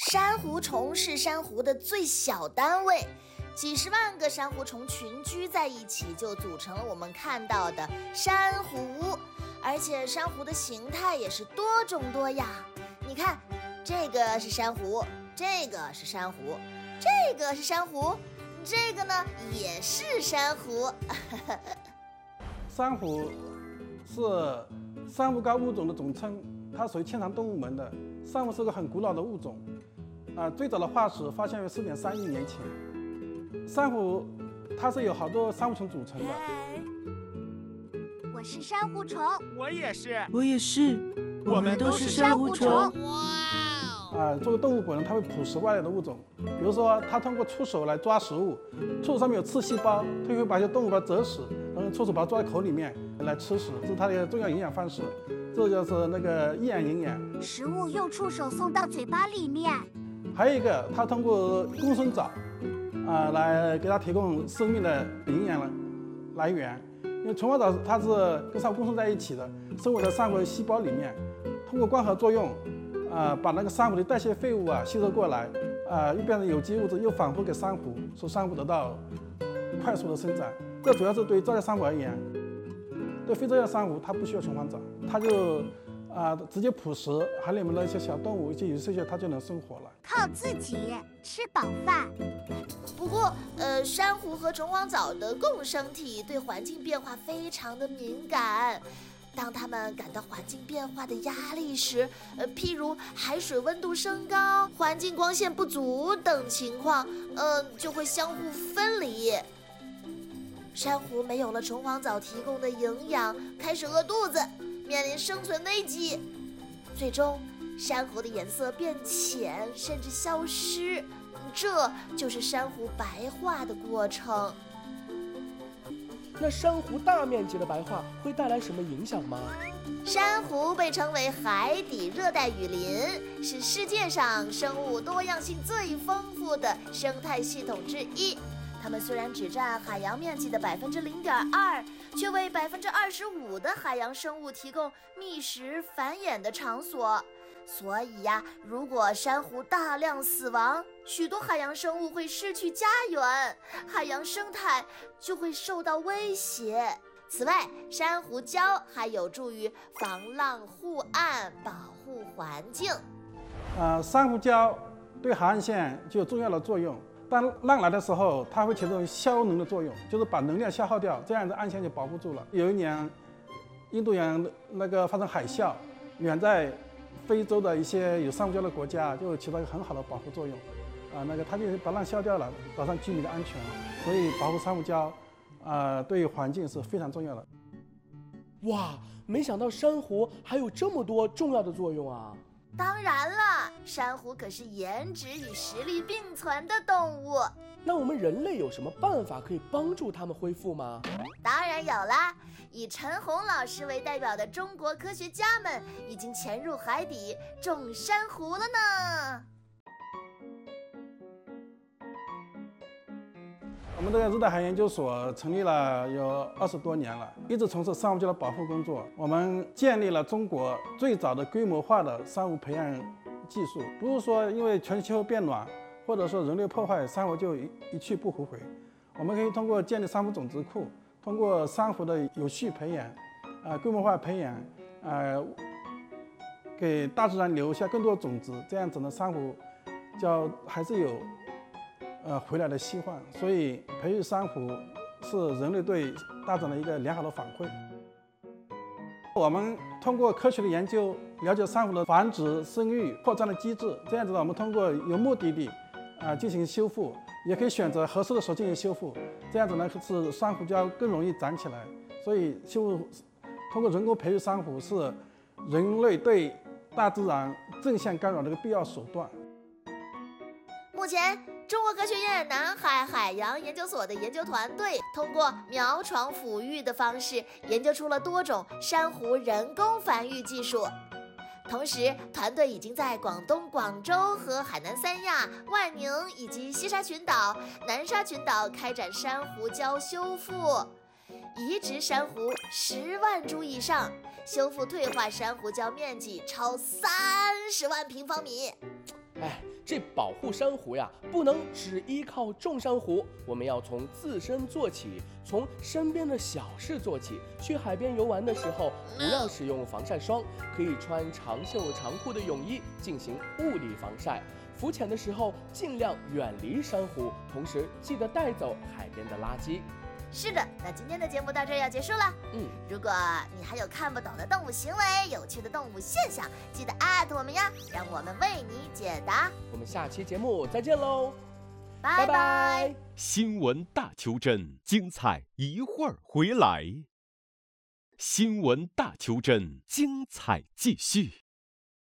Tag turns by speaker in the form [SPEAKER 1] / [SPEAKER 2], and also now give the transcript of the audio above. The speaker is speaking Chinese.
[SPEAKER 1] 珊瑚虫是珊瑚的最小单位，几十万个珊瑚虫群居在一起，就组成了我们看到的珊瑚。而且珊瑚的形态也是多种多样。你看，这个是珊瑚，这个是珊瑚，这个是珊瑚，这个呢也是珊瑚。
[SPEAKER 2] 珊瑚是珊瑚纲物种的总称，它属于纤长动物门的。珊瑚是个很古老的物种，最早的化石发现于4.3亿年前。珊瑚它是由好多珊瑚虫组成的。
[SPEAKER 3] 我是珊瑚虫，
[SPEAKER 4] 我也是，
[SPEAKER 5] 我也是，我们都是珊瑚虫。
[SPEAKER 2] 作为动物本能，它会捕食外来的物种，比如说它通过触手来抓食物，触手上面有刺细胞，它会把一些动物把它折死，然后触手把它抓在口里面来吃食，这是它的重要营养方式。这就是那个易养营养。
[SPEAKER 3] 食物用触手送到嘴巴里面。
[SPEAKER 2] 还有一个，它通过共生藻，来给它提供生命的营养来源。因为虫黄藻它是跟珊瑚共生在一起的，生活在珊瑚的细胞里面，通过光合作用，把那个珊瑚的代谢废物吸收过来，又变成有机物质，又反复给珊瑚，使珊瑚得到快速的生长。这主要是对造叶珊瑚而言。对非造叶珊瑚，它不需要虫黄藻，它就直接捕食海里面的一些小动物、一些有刺蟹，它就能生活了，
[SPEAKER 3] 靠自己吃饱饭。
[SPEAKER 1] 不过，珊瑚和虫黄藻的共生体对环境变化非常的敏感。当它们感到环境变化的压力时，譬如海水温度升高、环境光线不足等情况，就会相互分离。珊瑚没有了虫黄藻提供的营养，开始饿肚子，面临生存危机。最终，珊瑚的颜色变浅，甚至消失，这就是珊瑚白化的过程。
[SPEAKER 4] 那珊瑚大面积的白化会带来什么影响吗？
[SPEAKER 1] 珊瑚被称为海底热带雨林，是世界上生物多样性最丰富的生态系统之一。它们虽然只占海洋面积的0.2%，却为25%的海洋生物提供觅食繁衍的场所。所以如果珊瑚大量死亡，许多海洋生物会失去家园，海洋生态就会受到威胁。此外，珊瑚礁还有助于防浪护岸，保护环境。
[SPEAKER 2] 珊瑚礁对海岸线就有重要的作用。当浪来的时候，它会起到消能的作用，就是把能量消耗掉，这样的岸线就保护住了。有一年，印度洋发生海啸，远在非洲的一些有珊瑚礁的国家就起到一个很好的保护作用。它就把浪消掉了，保障居民的安全。所以保护珊瑚礁，对于环境是非常重要的。
[SPEAKER 4] 哇，没想到珊瑚还有这么多重要的作用啊！
[SPEAKER 1] 当然了，珊瑚可是颜值与实力并存的动物。
[SPEAKER 4] 那我们人类有什么办法可以帮助它们恢复吗？
[SPEAKER 1] 当然有啦！以陈红老师为代表的中国科学家们已经潜入海底种珊瑚了呢。
[SPEAKER 2] 我们这个日大海研究所成立了有20多年了，一直从事珊瑚礁的保护工作。我们建立了中国最早的规模化的珊瑚培养技术，不是说因为全球气候变暖或者说人类破坏，珊瑚就一去不复回。我们可以通过建立珊瑚种子库，通过珊瑚的有序培养，规模化培养，给大自然留下更多的种子，这样子呢，珊瑚礁还是有回来的希望。所以培育珊瑚是人类对大自然的一个良好的反馈。我们通过科学的研究，了解珊瑚的繁殖、生育、扩张的机制，这样子呢，我们通过有目的地进行修复，也可以选择合适的时候进行修复，这样子呢，使珊瑚礁更容易长起来。所以通过人工培育珊瑚是人类对大自然正向干扰的一个必要手段。
[SPEAKER 1] 目前，中国科学院南海海洋研究所的研究团队通过苗床抚育的方式，研究出了多种珊瑚人工繁育技术。同时，团队已经在广东广州和海南三亚、万宁以及西沙群岛、南沙群岛开展珊瑚礁修复，移植珊瑚10万株以上，修复退化珊瑚礁面积超30万平方米。
[SPEAKER 4] 这保护珊瑚呀，不能只依靠种珊瑚，我们要从自身做起，从身边的小事做起。去海边游玩的时候，不要使用防晒霜，可以穿长袖长裤的泳衣进行物理防晒。浮潜的时候尽量远离珊瑚，同时记得带走海边的垃圾。
[SPEAKER 1] 是的，那今天的节目到这儿要结束了。如果你还有看不懂的动物行为、有趣的动物现象，记得@我们呀，让我们为你解答。
[SPEAKER 4] 我们下期节目再见喽，
[SPEAKER 1] 拜拜。
[SPEAKER 6] 新闻大求真，精彩一会儿回来。新闻大求真，精彩继续。